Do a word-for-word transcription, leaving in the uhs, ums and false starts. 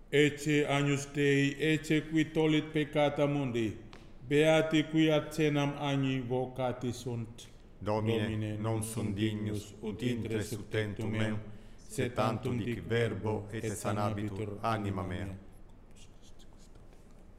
Ecce agnus Dei, ecce qui tollit peccata mundi, beati qui ad cenam agni vocati sunt. Domine, Domine non sum dignus ut intres ut tentum meum, sed tantum dic verbo et sanabitur anima mea.